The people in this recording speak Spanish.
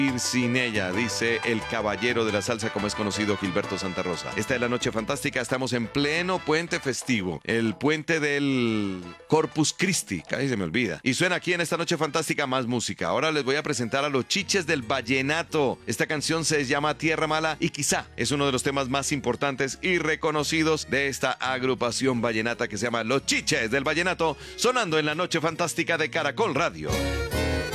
sin ella, dice el caballero de la salsa como es conocido, Gilberto Santa Rosa. Esta es la noche fantástica, estamos en pleno puente festivo, el puente del Corpus Christi, casi se me olvida. Y suena aquí en esta noche fantástica más música. Ahora les voy a presentar a los Chiches del Vallenato. Esta canción se llama Tierra Mala y quizá es uno de los temas más importantes y reconocidos de esta agrupación vallenata que se llama Los Chiches del Vallenato, sonando en la noche fantástica de Caracol Radio.